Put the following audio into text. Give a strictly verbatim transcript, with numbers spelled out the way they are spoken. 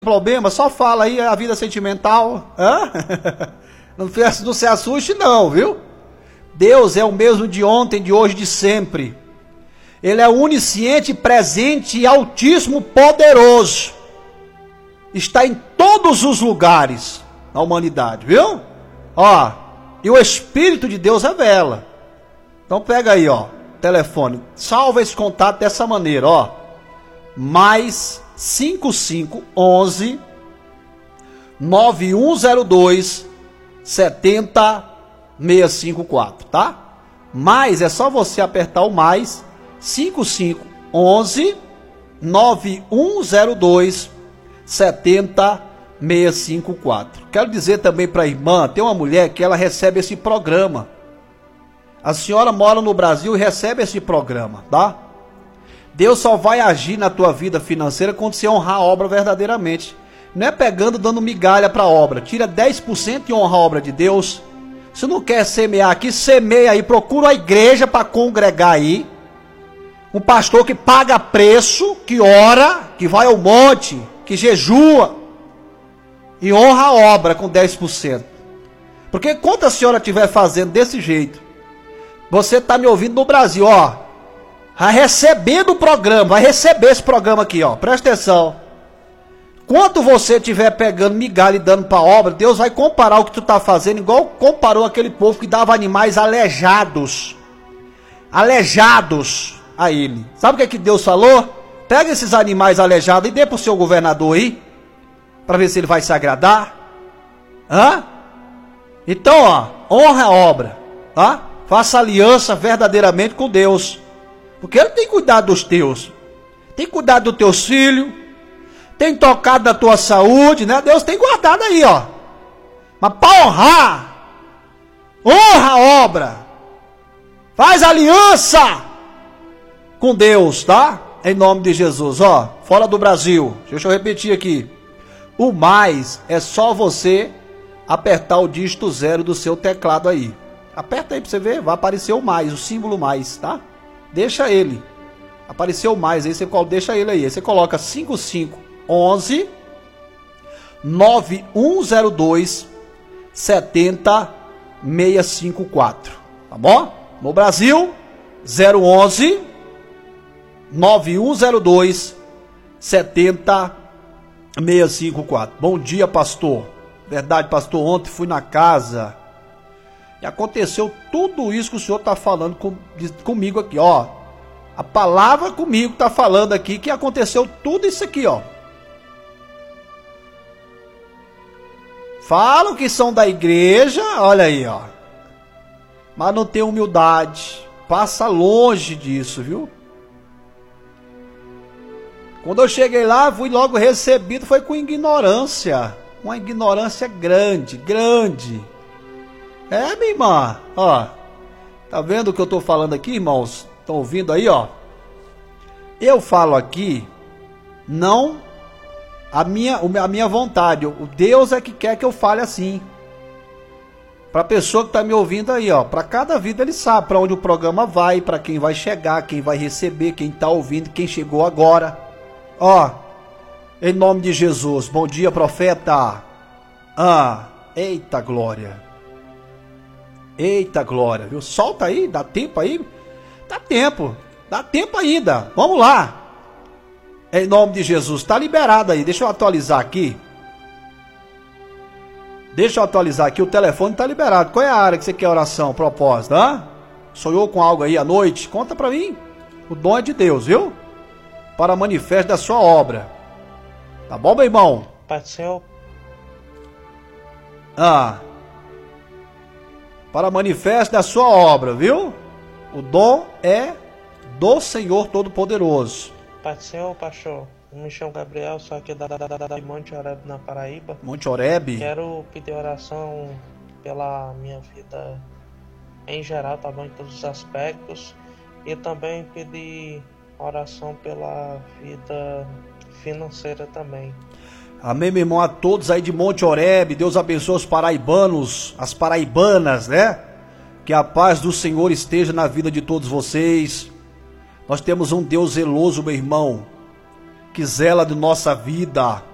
problema, só fala aí a vida sentimental. Hã? Não, não se assuste não, viu? Deus é o mesmo de ontem, de hoje, de sempre. Ele é onisciente, presente e altíssimo, poderoso. Está em todos os lugares na humanidade, viu? Ó, e o Espírito de Deus revela. Então pega aí, ó, telefone. Salva esse contato dessa maneira, ó. Mais cinco cinco onze nove um zero dois sete zero seis cinco quatro, tá? Mais é só você apertar o mais cinco cinco onze nove um zero dois sete zero seis cinco quatro. Quero dizer também para a irmã, tem uma mulher que ela recebe esse programa. A senhora mora no Brasil e recebe esse programa, tá? Deus só vai agir na tua vida financeira quando você honrar a obra verdadeiramente. Não é pegando, dando migalha para a obra. Tira dez por cento e honra a obra de Deus. Se não quer semear aqui, semeia aí. Procura a igreja para congregar aí. Um pastor que paga preço, que ora, que vai ao monte, que jejua. E honra a obra com dez por cento. Porque quando a senhora estiver fazendo desse jeito, você está me ouvindo no Brasil, ó. Vai receber do programa, vai receber esse programa aqui, ó. Presta atenção. Quando você estiver pegando migalha e dando para a obra, Deus vai comparar o que tu está fazendo, igual comparou aquele povo que dava animais aleijados. Aleijados a ele. Sabe o que é que Deus falou? Pega esses animais aleijados e dê para o seu governador aí, para ver se ele vai se agradar. Hã? Então, ó, honra a obra, tá? Faça aliança verdadeiramente com Deus. Porque ele tem cuidado dos teus. Tem cuidado dos teus filhos. Tem tocado da tua saúde, né? Deus tem guardado aí, ó. Mas para honrar, honra a obra. Faz aliança com Deus, tá? Em nome de Jesus, ó. Fora do Brasil. Deixa eu repetir aqui. O mais é só você apertar o dígito zero do seu teclado aí. Aperta aí pra você ver. Vai aparecer o mais, o símbolo mais, tá? Deixa ele. Apareceu mais aí, você deixa ele aí. Aí você coloca cinco cinco onze nove um zero dois sete zero seis cinco quatro. Tá bom? No Brasil, zero onze nove um zero dois sete zero seis cinco quatro. Bom dia, pastor. Verdade, pastor, ontem fui na casa e aconteceu tudo isso que o senhor está falando com, comigo aqui, ó. A palavra comigo está falando aqui que aconteceu tudo isso aqui, ó. Falam que são da igreja, olha aí, ó. Mas não tem humildade. Passa longe disso, viu? Quando eu cheguei lá, fui logo recebido, foi com ignorância. Uma ignorância grande, grande. É, minha irmã, ó, tá vendo o que eu tô falando aqui, irmãos? Estão ouvindo aí, ó? Eu falo aqui, não a minha, a minha vontade, o Deus é que quer que eu fale assim. Pra pessoa que tá me ouvindo aí, ó, pra cada vida ele sabe pra onde o programa vai, pra quem vai chegar, quem vai receber, quem tá ouvindo, quem chegou agora. Ó, em nome de Jesus, bom dia, profeta. Ah, eita glória. Eita glória, viu? Solta aí, dá tempo aí? Dá tempo, dá tempo ainda. Vamos lá. Em nome de Jesus, tá liberado aí. Deixa eu atualizar aqui. Deixa eu atualizar aqui, o telefone tá liberado. Qual é a área que você quer oração, propósito, hã? Sonhou com algo aí à noite? Conta pra mim. O dom é de Deus, viu? Para manifesto da sua obra. Tá bom, meu irmão? Pai do Senhor. Ah... Para manifesto da sua obra, viu? O dom é do Senhor Todo-Poderoso. Pai do Senhor, pastor, eu me chamo Gabriel, sou aqui da, da, da, da de Monte Oreb, na Paraíba. Monte Oreb? Quero pedir oração pela minha vida em geral, tá bom? Em todos os aspectos. E também pedir oração pela vida financeira também. Amém, meu irmão, a todos aí de Monte Oreb, Deus abençoe os paraibanos, as paraibanas, né? Que a paz do Senhor esteja na vida de todos vocês. Nós temos um Deus zeloso, meu irmão, que zela de nossa vida.